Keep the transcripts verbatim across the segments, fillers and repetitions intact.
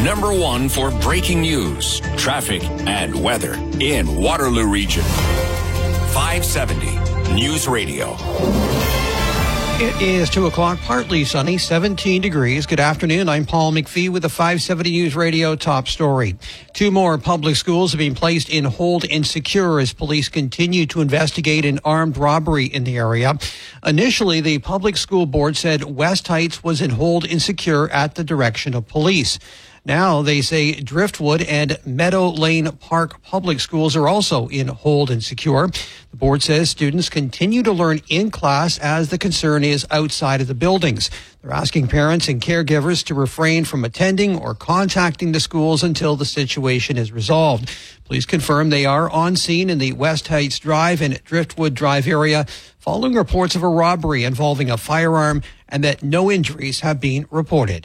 number one for breaking news, traffic, and weather in Waterloo Region. five seventy News Radio. It is two o'clock, partly sunny, seventeen degrees. Good afternoon. I'm Paul McPhee with the five seventy News Radio top story. Two more public schools have been placed in hold and secure as police continue to investigate an armed robbery in the area. Initially, the public school board said West Heights was in hold and secure at the direction of police. Now they say Driftwood and Meadow Lane Park public schools are also in hold and secure. The board says students continue to learn in class as the concern is outside of the buildings. They're asking parents and caregivers to refrain from attending or contacting the schools until the situation is resolved. Police confirm they are on scene in the West Heights Drive and Driftwood Drive area following reports of a robbery involving a firearm and that no injuries have been reported.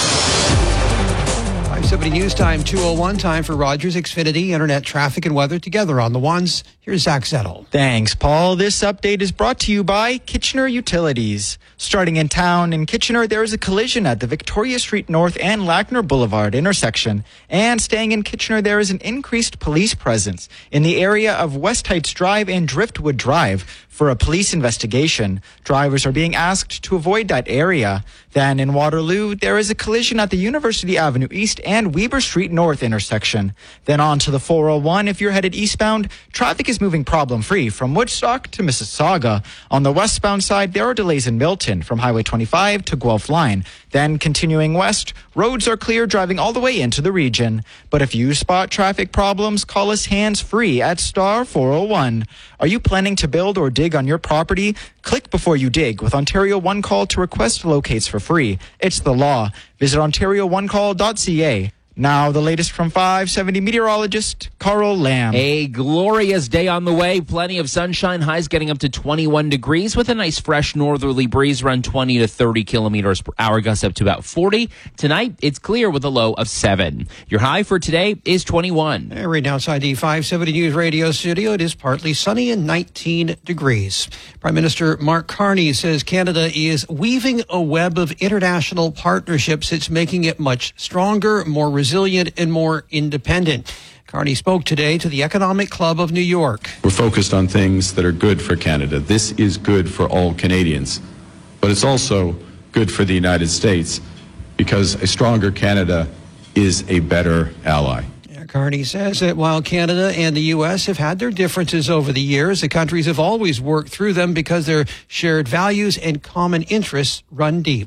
five seventy News Time, two oh one, time for Rogers Xfinity, Internet, traffic, and weather together on the ones. Here's Zach Settle. Thanks, Paul. This update is brought to you by Kitchener Utilities. Starting in town in Kitchener, there is a collision at the Victoria Street North and Lackner Boulevard intersection. And staying in Kitchener, there is an increased police presence in the area of West Heights Drive and Driftwood Drive for a police investigation. Drivers are being asked to avoid that area. Then in Waterloo, there is a collision at the University Avenue East and Weber Street North intersection. Then on to the four oh one. If you're headed eastbound, traffic is moving problem-free from Woodstock to Mississauga. On the westbound side, there are delays in Milton from Highway twenty-five to Guelph Line. Then continuing west, roads are clear driving all the way into the region. But if you spot traffic problems, call us hands-free at star four oh one. Are you planning to build or dig on your property? Click before you dig with Ontario One Call to request locates for free. It's the law. Visit ontario one call dot c a. Now, the latest from five seventy meteorologist Carl Lamb. A glorious day on the way. Plenty of sunshine. Highs getting up to twenty-one degrees with a nice fresh northerly breeze around twenty to thirty kilometers per hour. Gusts up to about forty. Tonight, it's clear with a low of seven. Your high for today is twenty-one. And right now outside the five seventy News Radio studio, it is partly sunny and nineteen degrees. Prime Minister Mark Carney says Canada is weaving a web of international partnerships. It's making it much stronger, more resilient. resilient and more independent. Carney spoke today to the Economic Club of New York. We're focused on things that are good for Canada. This is good for all Canadians, but it's also good for the United States because a stronger Canada is a better ally. Carney says that while Canada and the U S have had their differences over the years, the countries have always worked through them because their shared values and common interests run deep.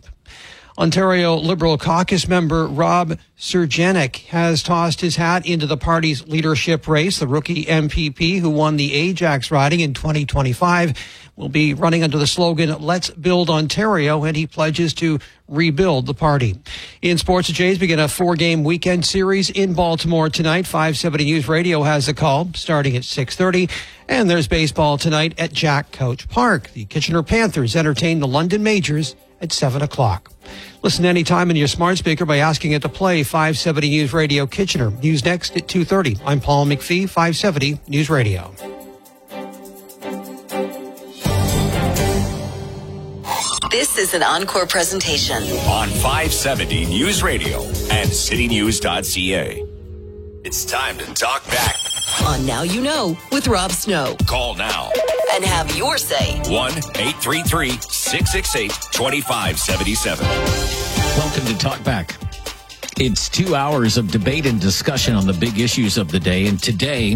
Ontario Liberal Caucus member Rob Sergenek has tossed his hat into the party's leadership race. The rookie M P P who won the Ajax riding in twenty twenty-five will be running under the slogan, Let's Build Ontario, and he pledges to rebuild the party. In sports, the Jays begin a four-game weekend series in Baltimore tonight. five seventy News Radio has a call starting at six thirty. And there's baseball tonight at Jack Couch Park. The Kitchener Panthers entertain the London Majors at seven o'clock. Listen anytime in your smart speaker by asking it to play five seventy News Radio Kitchener. News next at two thirty. I'm Paul McPhee, five seventy News Radio. This is an encore presentation on five seventy News Radio and city news dot c a. It's time to talk back on Now You Know with Rob Snow. Call now and have your say. one eight three three, six six eight, two five seven seven. Welcome to Talk Back. It's two hours of debate and discussion on the big issues of the day. And today,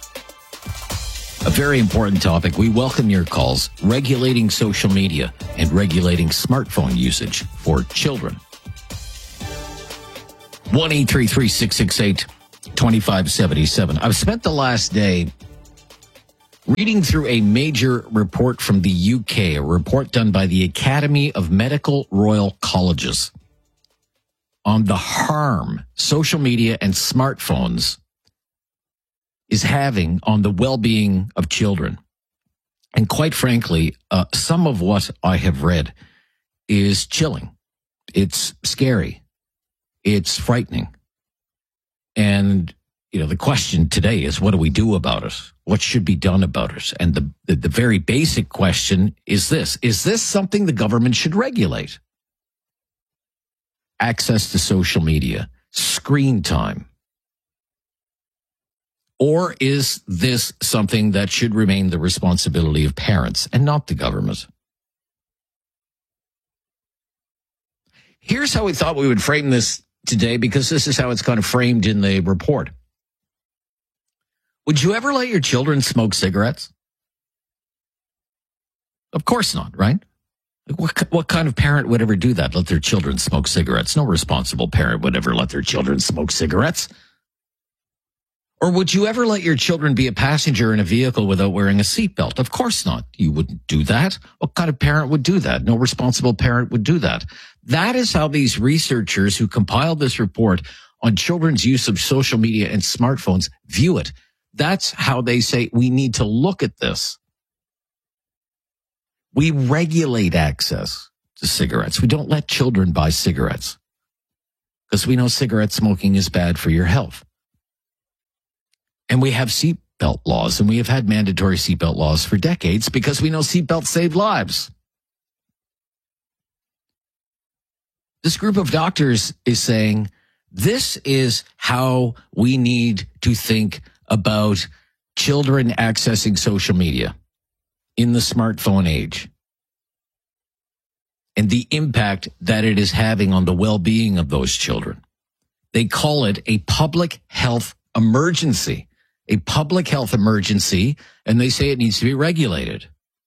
a very important topic. We welcome your calls. Regulating social media and regulating smartphone usage for children. one eight three three, six six eight, two five seven seven. I've spent the last day reading through a major report from the U K, a report done by the Academy of Medical Royal Colleges on the harm social media and smartphones is having on the well-being of children. And quite frankly, uh, some of what I have read is chilling. It's scary. It's frightening. And, you know, the question today is, what do we do about it? What should be done about it? And the, the, the very basic question is this. Is this something the government should regulate? Access to social media, screen screen time? Or is this something that should remain the responsibility of parents and not the government? Here's how we thought we would frame this today, because this is how it's kind of framed in the report. Would you ever let your children smoke cigarettes? Of course not, right? What, what kind of parent would ever do that? Let their children smoke cigarettes? No responsible parent would ever let their children smoke cigarettes. Or would you ever let your children be a passenger in a vehicle without wearing a seatbelt? Of course not. You wouldn't do that. What kind of parent would do that? No responsible parent would do that. That is how these researchers who compiled this report on children's use of social media and smartphones view it. That's how they say we need to look at this. We regulate access to cigarettes. We don't let children buy cigarettes because we know cigarette smoking is bad for your health. And we have seatbelt laws, and we have had mandatory seatbelt laws for decades because we know seatbelts save lives. This group of doctors is saying this is how we need to think about children accessing social media in the smartphone age and the impact that it is having on the well-being of those children. They call it a public health emergency, a public health emergency, and they say it needs to be regulated.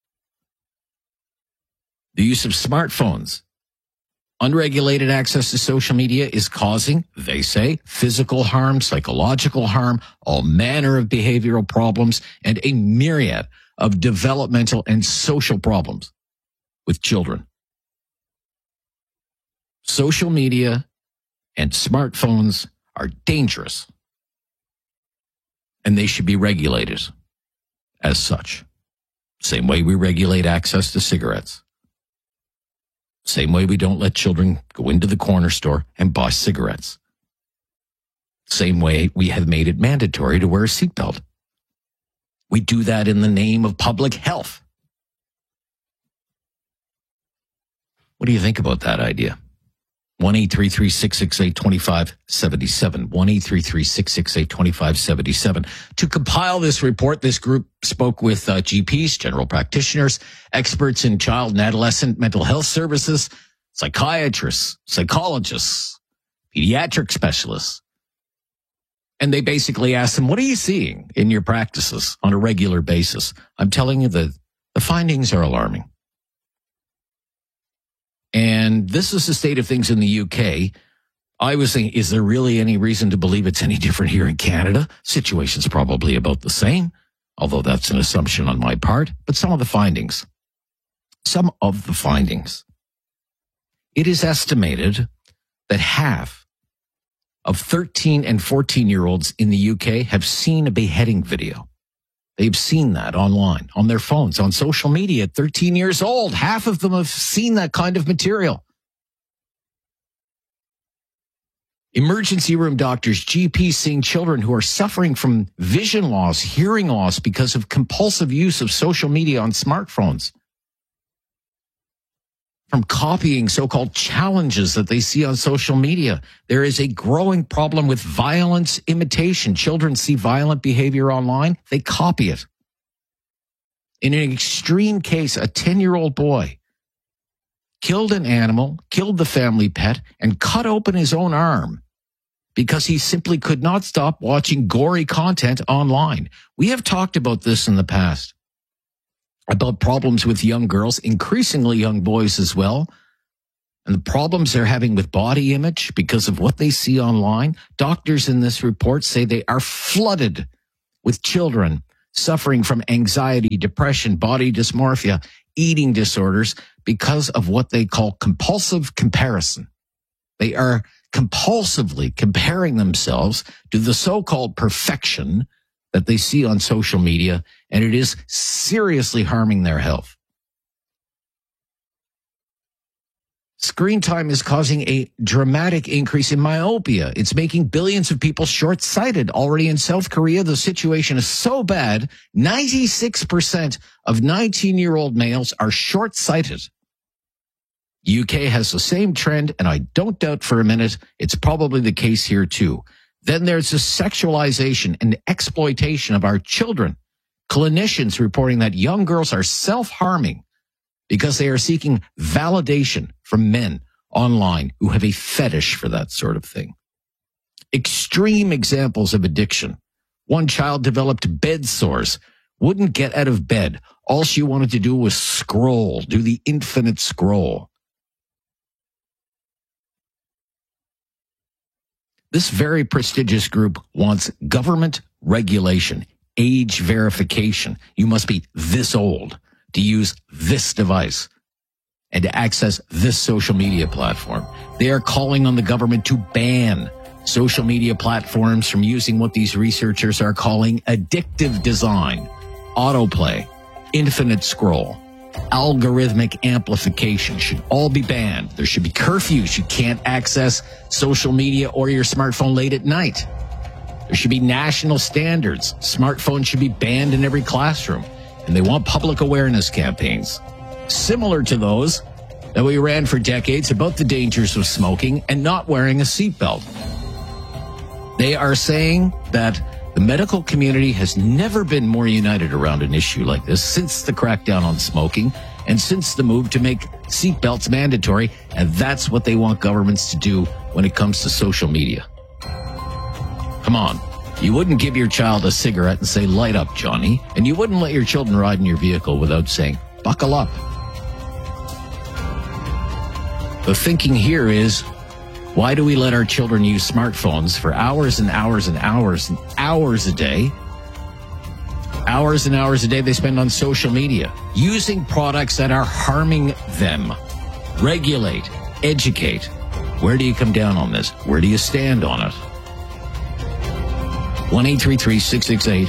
The use of smartphones, unregulated access to social media is causing, they say, physical harm, psychological harm, all manner of behavioral problems, and a myriad of developmental and social problems with children. Social media and smartphones are dangerous, and they should be regulated as such. Same way we regulate access to cigarettes. Same way we don't let children go into the corner store and buy cigarettes. Same way we have made it mandatory to wear a seatbelt. We do that in the name of public health. What do you think about that idea? one eight three three, six six eight, two five seven seven. one eight three three, six six eight, two five seven seven. To compile this report, this group spoke with uh, G Ps, general practitioners, experts in child and adolescent mental health services, psychiatrists, psychologists, pediatric specialists. And they basically asked them, what are you seeing in your practices on a regular basis? I'm telling you that the findings are alarming. And this is the state of things in the U K. I was thinking, is there really any reason to believe it's any different here in Canada? Situation's probably about the same, although that's an assumption on my part. But some of the findings, some of the findings. It is estimated that half of thirteen and fourteen-year-olds in the U K have seen a beheading video. They've seen that online, on their phones, on social media at thirteen years old. Half of them have seen that kind of material. Emergency room doctors, G Ps seeing children who are suffering from vision loss, hearing loss because of compulsive use of social media on smartphones. From copying so-called challenges that they see on social media. There is a growing problem with violence imitation. Children see violent behavior online, they copy it. In an extreme case, a ten-year-old boy killed an animal, killed the family pet, and cut open his own arm because he simply could not stop watching gory content online. We have talked about this in the past, about problems with young girls, increasingly young boys as well, and the problems they're having with body image because of what they see online. Doctors in this report say they are flooded with children suffering from anxiety, depression, body dysmorphia, eating disorders because of what they call compulsive comparison. They are compulsively comparing themselves to the so-called perfection that they see on social media, and it is seriously harming their health. Screen time is causing a dramatic increase in myopia. It's making billions of people short-sighted. Already in South Korea, the situation is so bad, ninety-six percent of nineteen-year-old males are short-sighted. U K has the same trend, and I don't doubt for a minute it's probably the case here too. Then there's the sexualization and exploitation of our children. Clinicians reporting that young girls are self-harming because they are seeking validation from men online who have a fetish for that sort of thing. Extreme examples of addiction. One child developed bed sores, wouldn't get out of bed. All she wanted to do was scroll, do the infinite scroll. This very prestigious group wants government regulation, age verification. You must be this old to use this device and to access this social media platform. They are calling on the government to ban social media platforms from using what these researchers are calling addictive design, autoplay, infinite scroll, algorithmic amplification should all be banned. There should be curfews. You can't access social media or your smartphone late at night. There should be national standards. Smartphones should be banned in every classroom. And they want public awareness campaigns, similar to those that we ran for decades about the dangers of smoking and not wearing a seatbelt. They are saying that the medical community has never been more united around an issue like this since the crackdown on smoking and since the move to make seatbelts mandatory, and that's what they want governments to do when it comes to social media. Come on. You wouldn't give your child a cigarette and say, light up, Johnny, and you wouldn't let your children ride in your vehicle without saying, buckle up. The thinking here is, why do we let our children use smartphones for hours and hours and hours and hours a day? Hours and hours a day they spend on social media, using products that are harming them. Regulate, educate. Where do you come down on this? Where do you stand on it? one eight three three, six six eight,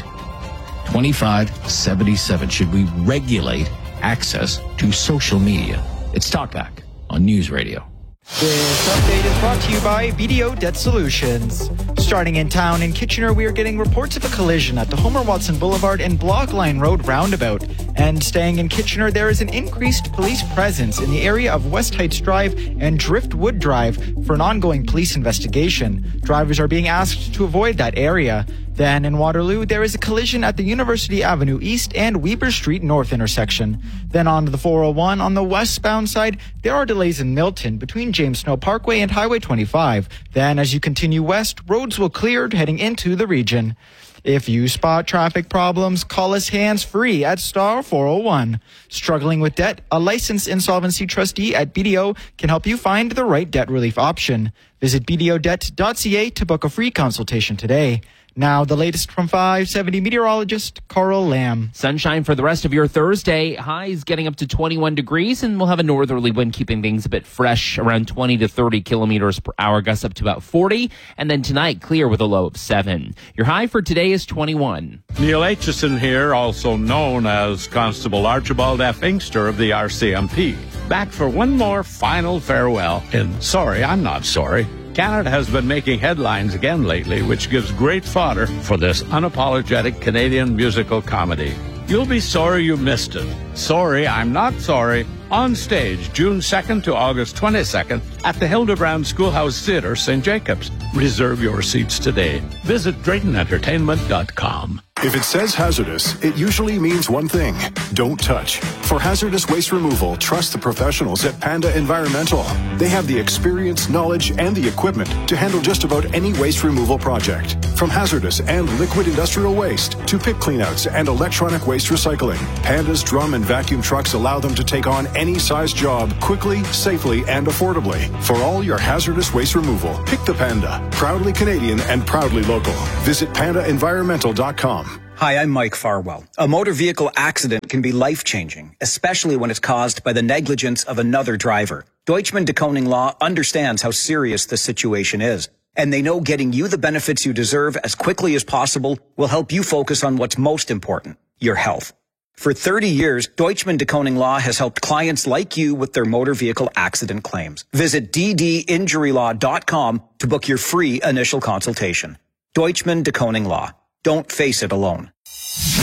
two five seven seven. Should we regulate access to social media? It's Talkback on News Radio. This update is brought to you by B D O Debt Solutions. Starting in town in Kitchener, we are getting reports of a collision at the Homer Watson Boulevard and Block Line Road roundabout. And staying in Kitchener, there is an increased police presence in the area of West Heights Drive and Driftwood Drive for an ongoing police investigation. Drivers are being asked to avoid that area. Then in Waterloo, there is a collision at the University Avenue East and Weber Street North intersection. Then on to the four oh one on the westbound side, there are delays in Milton between James Snow Parkway and Highway twenty-five. Then as you continue west, roads will clear heading into the region. If you spot traffic problems, call us hands-free at star four oh one. Struggling with debt? A licensed insolvency trustee at B D O can help you find the right debt relief option. Visit b d o debt dot c a to book a free consultation today. Now, the latest from five seventy meteorologist Carl Lamb. Sunshine for the rest of your Thursday. Highs getting up to twenty-one degrees, and we'll have a northerly wind keeping things a bit fresh, around twenty to thirty kilometers per hour, gusts up to about forty. And then tonight, clear with a low of seven. Your high for today is twenty-one. Neil Aitchison here, also known as Constable Archibald F. Inkster of the R C M P. Back for one more final farewell in Sorry, I'm Not Sorry. Canada has been making headlines again lately, which gives great fodder for this unapologetic Canadian musical comedy. You'll be sorry you missed it. Sorry, I'm Not Sorry, on stage June second to August twenty-second at the Hildebrand Schoolhouse Theatre, Saint Jacobs. Reserve your seats today. Visit Drayton Entertainment dot com. If it says hazardous, it usually means one thing: don't touch. For hazardous waste removal, trust the professionals at Panda Environmental. They have the experience, knowledge, and the equipment to handle just about any waste removal project. From hazardous and liquid industrial waste to pit cleanouts and electronic waste recycling, Panda's drum and vacuum trucks allow them to take on any size job quickly, safely, and affordably. For all your hazardous waste removal, pick the Panda. Proudly Canadian and proudly local. Visit panda environmental dot com. Hi, I'm Mike Farwell. A motor vehicle accident can be life-changing, especially when it's caused by the negligence of another driver. Deutschman DeKoning Law understands how serious the situation is, and they know getting you the benefits you deserve as quickly as possible will help you focus on what's most important, your health. For thirty years, Deutschman DeKoning Law has helped clients like you with their motor vehicle accident claims. Visit d d injury law dot com to book your free initial consultation. Deutschman DeKoning Law. Don't face it alone.